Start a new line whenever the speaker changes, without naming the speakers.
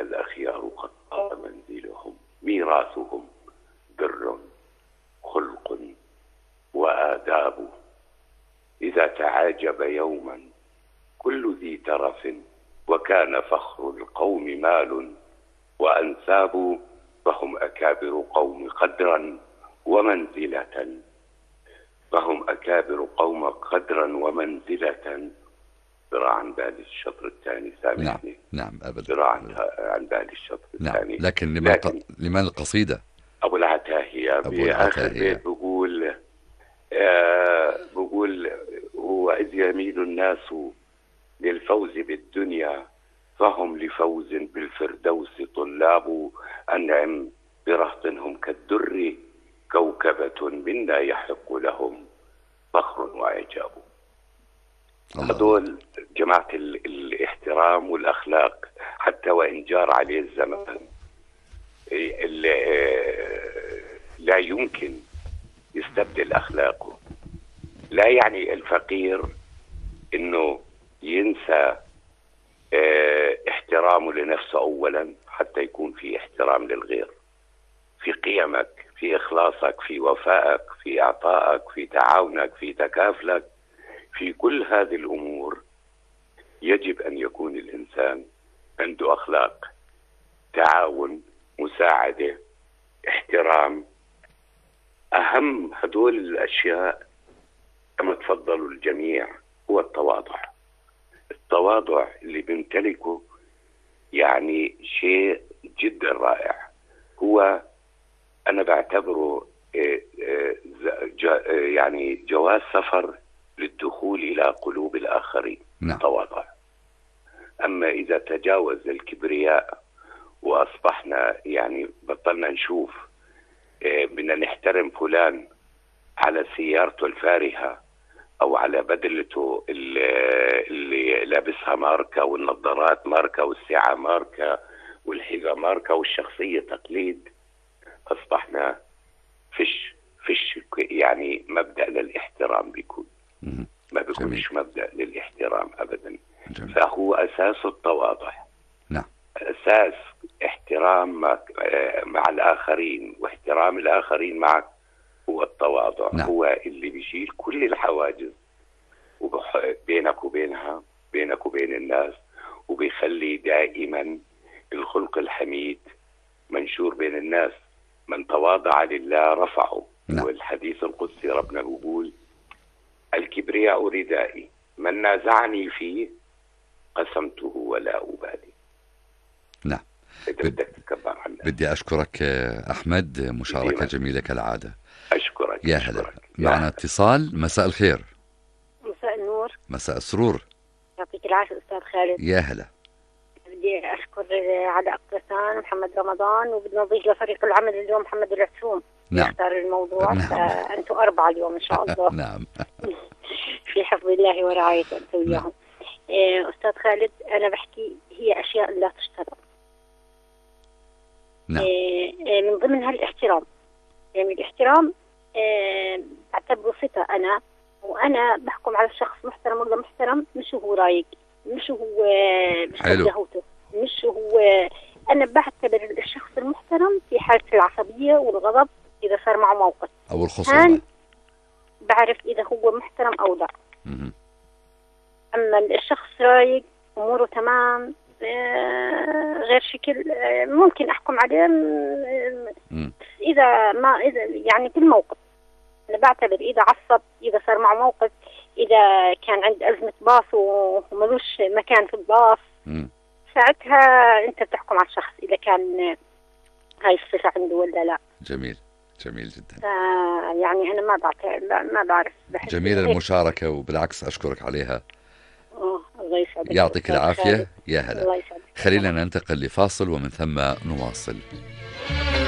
الأخيار قد طاب منزلهم، ميراثهم بر خلق وآداب. إذا تعاجب يوما كل ذي ترف، وكان فخر القوم مال وأنساب، فهم أكابر قوم قدرا ومنزلة، فهم أكابر قوم قدرا ومنزلة. درع عن بالي الشطر الثاني، سامحني.
نعم أبدا.
درع عن بالي الشطر الثاني.
لكن لمن القصيدة؟
أبو العتاهية بآخر بيت بقول بقول: وإذ يميل الناس للفوز بالدنيا، فهم لفوز بالفردوس طلاب. أنعم برهطهم كالدر، كوكبة منا يحق لهم فخر وإعجاب. هذول جماعة الاحترام والأخلاق، حتى وإن جار عليه الزمان لا يمكن يستبدل أخلاقه. لا يعني الفقير إنه ينسى احترامه لنفسه أولا، حتى يكون في احترام للغير، في قيمك، في إخلاصك، في وفائك، في إعطائك، في تعاونك، في تكافلك. في كل هذه الأمور يجب أن يكون الإنسان عنده أخلاق، تعاون، مساعدة، احترام. أهم هدول الأشياء كما تفضلوا الجميع هو التواضع. التواضع اللي بيمتلكه يعني شيء جدا رائع. هو أنا بعتبره يعني جواز سفر للدخول إلى قلوب الآخرين. التواضع. أما إذا تجاوز الكبرياء وأصبحنا يعني بطلنا نشوف بدنا نحترم فلان على سيارته الفارهة أو على بدلته اللي لابسها ماركة، والنظارات ماركة، والساعة ماركة، والحذاء ماركة، والشخصية تقليد، أصبحنا فيش يعني مبدأ للاحترام بيكون، ما بيكونش مبدأ للاحترام أبدا. فهو أساس التواضع. أساس احترام مع الآخرين واحترام الآخرين معك هو التواضع. هو اللي بيشيل كل الحواجز بينك وبينها، بينك وبين الناس، وبيخلي دائما الخلق الحميد منشور بين الناس. من تواضع لله رفعه. والحديث القدسي ربنا بيقول: الكبرياء ردائي، من نازعني فيه قسمته ولا أبالي.
نعم. بدي أشكرك أحمد، مشاركة جميلة كالعادة.
أشكرك.
يا هلا. معنا اتصال. مساء الخير.
مساء النور.
مساء السرور.
يعطيك العافية أستاذ خالد.
يا هلا.
بدي أشكر على أقتسان محمد رمضان، وبدنا نضيف لفريق العمل اليوم محمد العثوم. يختار الموضوع. فأنتم 4 اليوم إن شاء الله.
نعم.
في حفظ الله ورعايته أنت وياهم. أستاذ خالد، أنا بحكي هي أشياء لا تشترى. من ضمنها الاحترام. يعني الاحترام بعتبره صفة أنا، وأنا بحكم على الشخص محترم ولا محترم مش هو رايق، مش هو بشهوته، مش هو. أنا بعتبر الشخص المحترم في حالة العصبية والغضب إذا صار معه موقف
أو الخصومة،
بعرف إذا هو محترم أو لا. أما الشخص رايق أموره تمام غير شكل ممكن أحكم عليه إذا يعني في الموقف. أنا بعتبر إذا عصب، إذا صار معه موقف، إذا كان عند أزمة باص وملوش مكان في الباص، ساعتها أنت بتحكم على الشخص إذا كان هاي الصفة عنده ولا لا.
جميل جدا.
يعني أنا ما بعرف.
جميلة المشاركة، وبالعكس أشكرك عليها.
الله يسعدك.
يعطيك العافية. يا هلا. خلينا ننتقل لفاصل ومن ثم نواصل.